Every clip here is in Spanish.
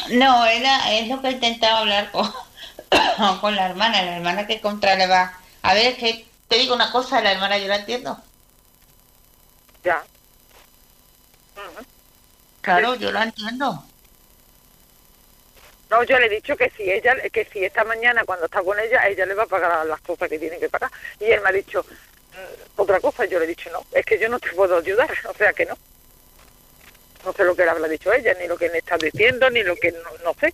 No, es lo que he intentado hablar con, con la hermana que contra le va. A ver, es que te digo una cosa, la hermana yo la entiendo. Ya. Ujú. Claro, yo la entiendo. No, yo le he dicho que si esta mañana cuando está con ella le va a pagar las cosas que tiene que pagar. Y él me ha dicho otra cosa, yo le he dicho no, es que yo no te puedo ayudar, o sea que no. No sé lo que le habrá dicho ella, ni lo que le está diciendo, ni lo que no sé.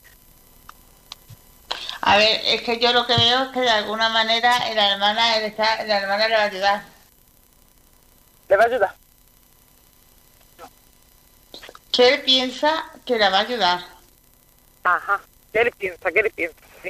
A ver, es que yo lo que veo es que de alguna manera la hermana le va a ayudar. ¿Le va a ayudar? Que él piensa que la va a ayudar. Ajá. ¿Qué le piensa? ¿Qué le piensa? Sí.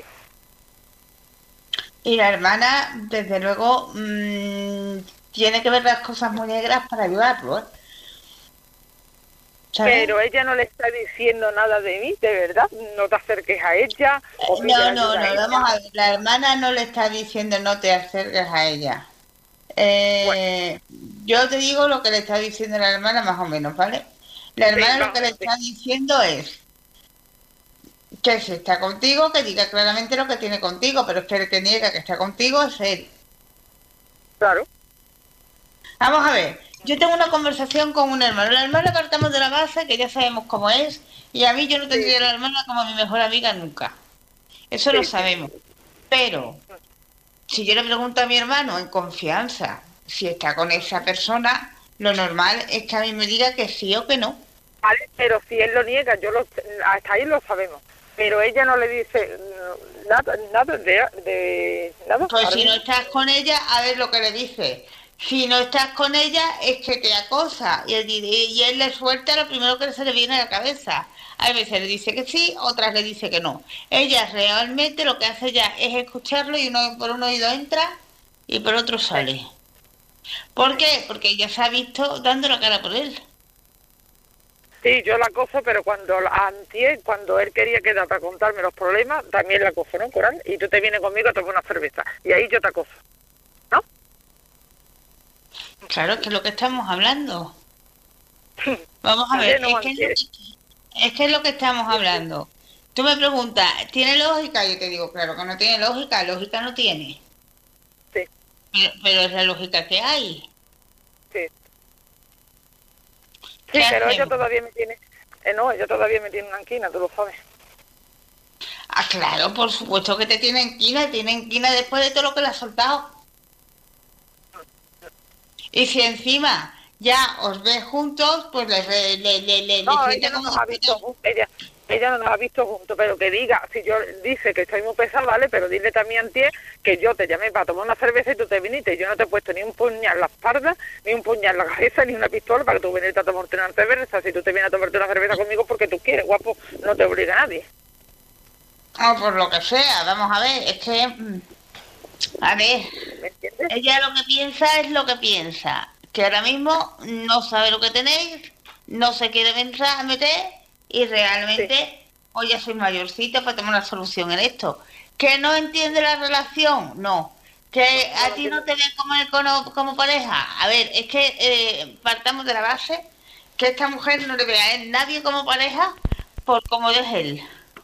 Y la hermana, desde luego, tiene que ver las cosas muy negras para ayudarlo, ¿eh? ¿Sabes? Pero ella no le está diciendo nada de mí, de verdad. No te acerques a ella o pide No, no, ayuda a no, ella. vamos a ver. La hermana no le está diciendo no te acerques a ella. Bueno, Eh, yo te digo lo que le está diciendo la hermana más o menos, ¿vale? La sí, hermana lo vamos, que le sí, está diciendo es que si está contigo, que diga claramente lo que tiene contigo, pero es que el que niega que está contigo es él. claro. Vamos a ver, yo tengo una conversación con un hermano. La hermana partamos de la base, que ya sabemos cómo es, y a mí yo no Sí, tendría a la hermana como mi mejor amiga nunca. Eso lo sí, sí. sabemos. Pero si yo le pregunto a mi hermano en confianza si está con esa persona, lo normal es que a mí me diga que sí o que no. Vale, pero si él lo niega, hasta ahí lo sabemos. Pero ella no le dice nada de nada. Pues Ahora si no mismo. estás con ella, a ver lo que le dice. Si no estás con ella, es que te acosa. Y él le suelta lo primero que se le viene a la cabeza. A veces le dice que sí, otras le dice que no. Ella realmente lo que hace ya es escucharlo y uno por un oído entra y por otro Sí, sale. ¿Por sí. qué? Porque ella se ha visto dando la cara por él. Sí, yo la acoso, pero cuando él quería quedar para contarme los problemas, también la acoso, ¿no, Coral? Y tú te vienes conmigo a tomar una cerveza. Y ahí yo te acoso, ¿no? Claro, que es lo que estamos hablando. Vamos a ver, También no manches. es que es lo que estamos hablando. Tú me preguntas, ¿tiene lógica? Yo te digo, claro que no tiene lógica, lógica no tiene. Sí, Pero es la lógica que hay. sí. ¿Qué Sí, pero ella hacemos? todavía me tiene... no, ella todavía me tiene una anquina, tú lo sabes. Ah, claro, por supuesto que tiene inquina después de todo lo que le has soltado. Y si encima ya os ves juntos, pues le No, sienta ella no como nos si ha fuera... visto juntos, ella no nos ha visto juntos, pero que diga, si yo dice que estoy muy pesada, vale, pero dile también a ti que yo te llamé para tomar una cerveza y tú te viniste, y yo no te he puesto ni un puñal en la espalda, ni un puñal en la cabeza, ni una pistola para que tú viniste a tomarte una cerveza. Si tú te vienes a tomarte una cerveza conmigo porque tú quieres, guapo, no te obliga a nadie. O por lo que sea, vamos a ver, es que... A ver, ¿Me entiendes? ella lo que piensa es lo que piensa. Que ahora mismo no sabe lo que tenéis, no se quiere meter y Sí, realmente hoy ya soy mayorcita para tomar una solución en esto. ¿Que no entiende la relación? No. ¿Que no a lo ti no entiendo. te ven como pareja? A ver, es que partamos de la base que esta mujer no le ve a él nadie como pareja por cómo es él.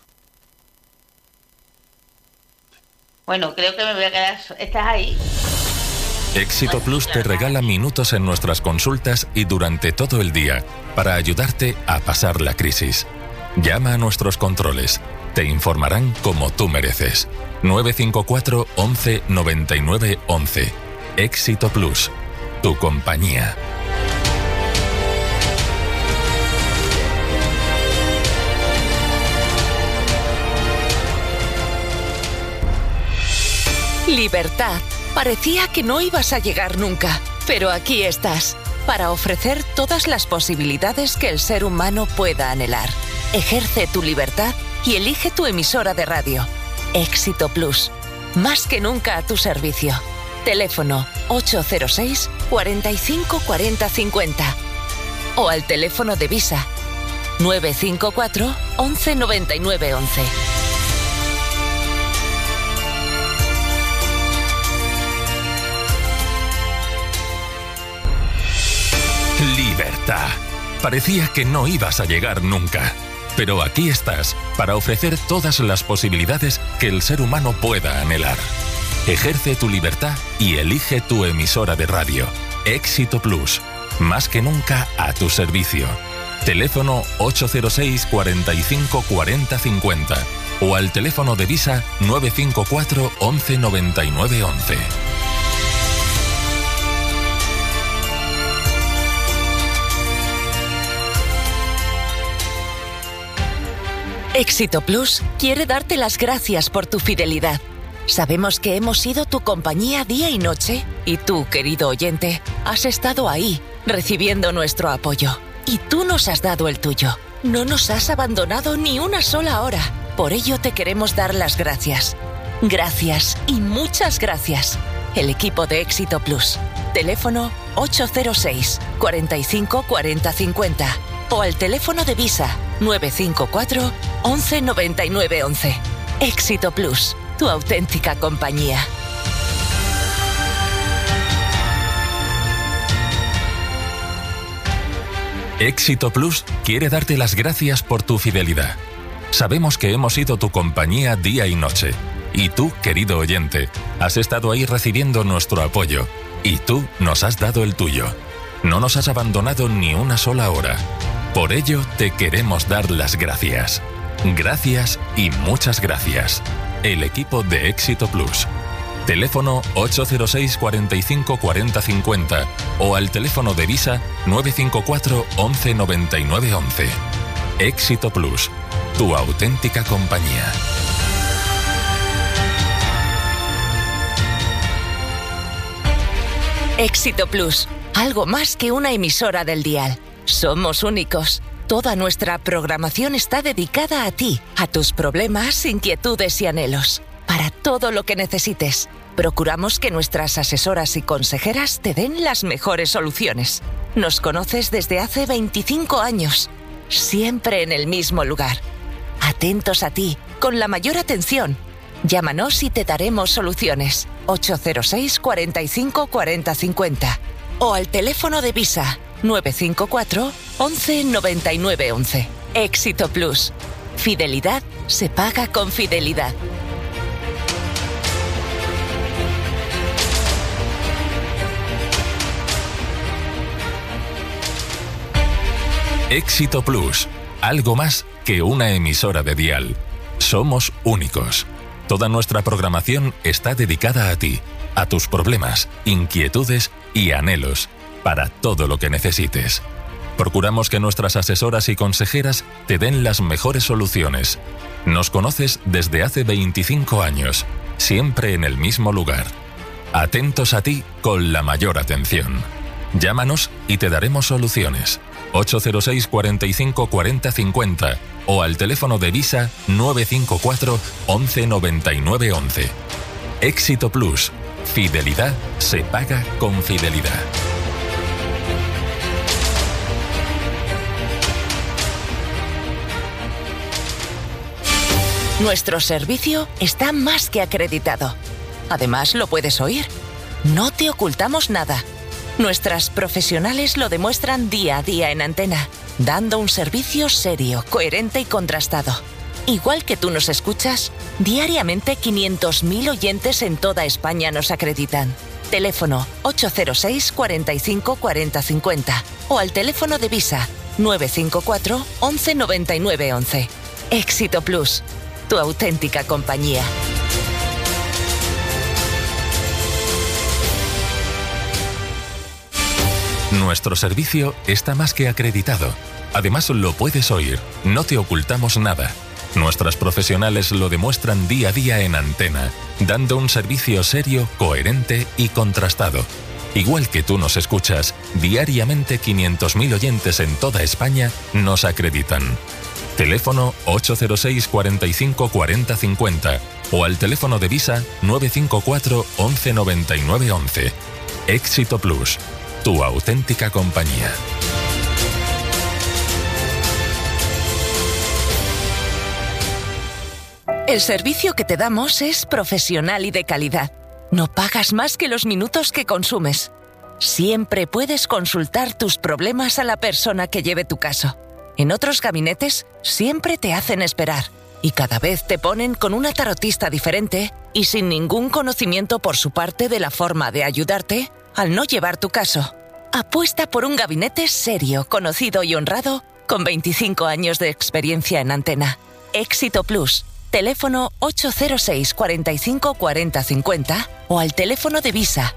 Bueno, creo que me voy a quedar... ¿Estás ahí? Éxito Bueno, Plus la te verdad. regala minutos en nuestras consultas y durante todo el día para ayudarte a pasar la crisis. Llama a nuestros controles. Te informarán como tú mereces. 954 11 99 11. Éxito Plus. Tu compañía. Libertad. Parecía que no ibas a llegar nunca, pero aquí estás, para ofrecer todas las posibilidades que el ser humano pueda anhelar. Ejerce tu libertad y elige tu emisora de radio. Éxito Plus. Más que nunca a tu servicio. Teléfono 806 45 40 50. O al teléfono de Visa 954 11 99 11. Libertad. Parecía que no ibas a llegar nunca, pero aquí estás para ofrecer todas las posibilidades que el ser humano pueda anhelar. Ejerce tu libertad y elige tu emisora de radio. Éxito Plus, más que nunca a tu servicio. Teléfono 806 45 40 50 o al teléfono de Visa 954 11 99 11. Éxito Plus quiere darte las gracias por tu fidelidad. Sabemos que hemos sido tu compañía día y noche y tú, querido oyente, has estado ahí, recibiendo nuestro apoyo. Y tú nos has dado el tuyo. No nos has abandonado ni una sola hora. Por ello te queremos dar las gracias. Gracias y muchas gracias. El equipo de Éxito Plus. Teléfono 806 45 40 50 o al teléfono de Visa 954 11 99 11. Éxito Plus, tu auténtica compañía. Éxito Plus quiere darte las gracias por tu fidelidad. Sabemos que hemos sido tu compañía día y noche. Y tú, querido oyente, has estado ahí recibiendo nuestro apoyo. Y tú nos has dado el tuyo. No nos has abandonado ni una sola hora. Por ello, te queremos dar las gracias. Gracias y muchas gracias. El equipo de Éxito Plus. Teléfono 806 45 40 50 o al teléfono de Visa 954 11 99 11. Éxito Plus, tu auténtica compañía. Éxito Plus, algo más que una emisora del dial. Somos únicos. Toda nuestra programación está dedicada a ti, a tus problemas, inquietudes y anhelos. Para todo lo que necesites. Procuramos que nuestras asesoras y consejeras te den las mejores soluciones. Nos conoces desde hace 25 años, siempre en el mismo lugar. Atentos a ti, con la mayor atención. Llámanos y te daremos soluciones. 806 45 40 50 o al teléfono de Visa 954 11 99 11. Éxito Plus. Fidelidad se paga con fidelidad. Éxito Plus, algo más que una emisora de dial. Somos únicos. Toda nuestra programación está dedicada a ti, a tus problemas, inquietudes y anhelos, para todo lo que necesites. Procuramos que nuestras asesoras y consejeras te den las mejores soluciones. Nos conoces desde hace 25 años, siempre en el mismo lugar. Atentos a ti con la mayor atención. Llámanos y te daremos soluciones. 806 45 40 50 o al teléfono de Visa 954 11 99 11. Éxito Plus. Fidelidad se paga con fidelidad. Nuestro servicio está más que acreditado. Además, lo puedes oír. No te ocultamos nada. Nuestras profesionales lo demuestran día a día en antena, dando un servicio serio, coherente y contrastado. Igual que tú nos escuchas, diariamente 500.000 oyentes en toda España nos acreditan. Teléfono 806 45 40 50 o al teléfono de Visa 954 11 99 11. Éxito Plus, tu auténtica compañía. Nuestro servicio está más que acreditado. Además, lo puedes oír. No te ocultamos nada. Nuestras profesionales lo demuestran día a día en antena, dando un servicio serio, coherente y contrastado. Igual que tú nos escuchas, diariamente 500.000 oyentes en toda España nos acreditan. Teléfono 806 45 40 50 o al teléfono de Visa 954 11 99 11. Éxito Plus, tu auténtica compañía. El servicio que te damos es profesional y de calidad. No pagas más que los minutos que consumes. Siempre puedes consultar tus problemas a la persona que lleve tu caso. En otros gabinetes siempre te hacen esperar y cada vez te ponen con una tarotista diferente y sin ningún conocimiento por su parte de la forma de ayudarte al no llevar tu caso. Apuesta por un gabinete serio, conocido y honrado con 25 años de experiencia en Antena. Éxito Plus. Teléfono 806 45 40 50 o al teléfono de Visa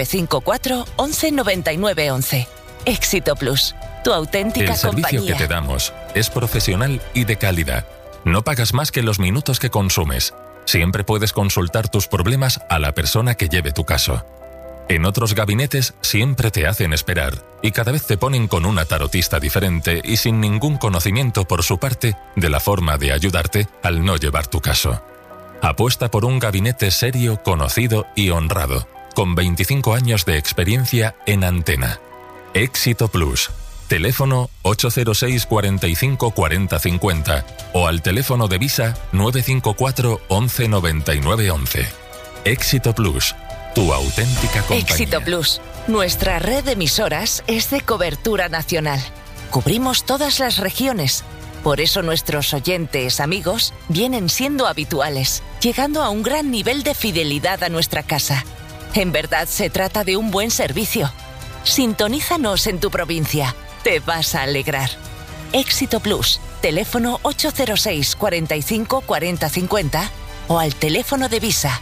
954 11 99 11. Éxito Plus. Tu auténtica El servicio compañía. que te damos es profesional y de calidad. No pagas más que los minutos que consumes. Siempre puedes consultar tus problemas a la persona que lleve tu caso. En otros gabinetes siempre te hacen esperar y cada vez te ponen con una tarotista diferente y sin ningún conocimiento por su parte de la forma de ayudarte al no llevar tu caso. Apuesta por un gabinete serio, conocido y honrado, con 25 años de experiencia en Antena. Éxito Plus. Teléfono 806 45 40 50 o al teléfono de Visa 954 11 99 11. Éxito Plus. Tu auténtica compañía. Éxito Plus. Nuestra red de emisoras es de cobertura nacional. Cubrimos todas las regiones. Por eso nuestros oyentes, amigos, vienen siendo habituales, llegando a un gran nivel de fidelidad a nuestra casa. En verdad se trata de un buen servicio. Sintonízanos en tu provincia. Te vas a alegrar. Éxito Plus. Teléfono 806 45 40 50 o al teléfono de Visa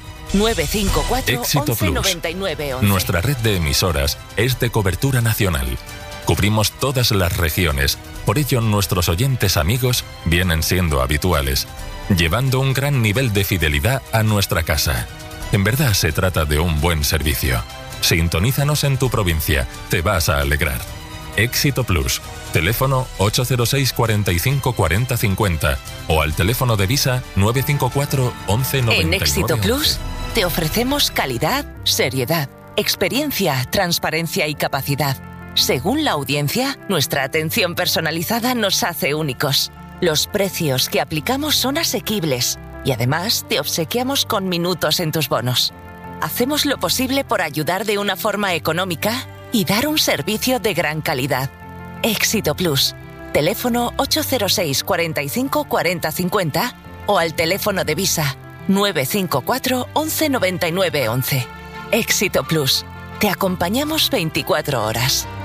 954 Éxito 11 Plus. 99 11. Nuestra red de emisoras es de cobertura nacional. Cubrimos todas las regiones, por ello nuestros oyentes amigos vienen siendo habituales, llevando un gran nivel de fidelidad a nuestra casa. En verdad se trata de un buen servicio. Sintonízanos en tu provincia, te vas a alegrar. Éxito Plus. Teléfono 806 45 40 50 o al teléfono de Visa 954 11 99 En Éxito 11. Plus te ofrecemos calidad, seriedad, experiencia, transparencia y capacidad. Según la audiencia, nuestra atención personalizada nos hace únicos. Los precios que aplicamos son asequibles y además te obsequiamos con minutos en tus bonos. Hacemos lo posible por ayudar de una forma económica y dar un servicio de gran calidad. Éxito Plus. Teléfono 806 45 40 50 o al teléfono de Visa 954 11 99 11. Éxito Plus. Te acompañamos 24 horas.